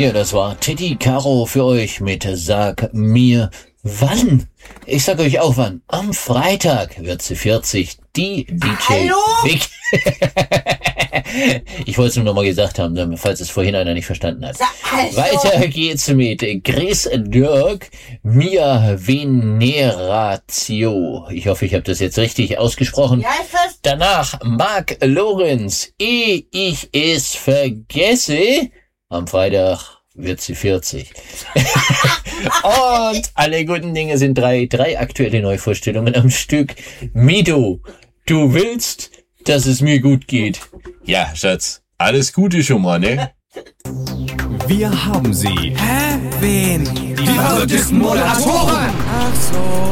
Ja, das war Titi Caro für euch mit Sag mir wann. Ich sag euch auch wann. Am Freitag wird sie 40. Die DJ Hallo? Vic. Ich wollte es nur nochmal gesagt haben, falls es vorhin einer nicht verstanden hat. Also. Weiter geht's mit Chris Dirk, Mia Veneratio. Ich hoffe, ich habe das jetzt richtig ausgesprochen. Ja, ich verstehe. Danach Mark Lorenz, ehe ich es vergesse. Am Freitag wird sie 40. Und alle guten Dinge sind drei aktuelle Neuvorstellungen am Stück. Mido, du willst, dass es mir gut geht. Ja, Schatz, alles Gute schon mal, ne? Wir haben sie. Hä? Wen? Die verrücktesten Moderatoren. Ach so.